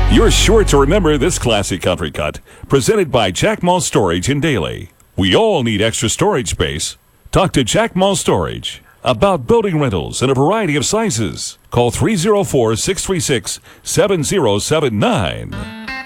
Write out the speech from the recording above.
You're sure to remember this classic country cut, presented by Jack Mall Storage in Daly. We all need extra storage space. Talk to Jack Mall Storage about building rentals in a variety of sizes. Call 304-636-7079.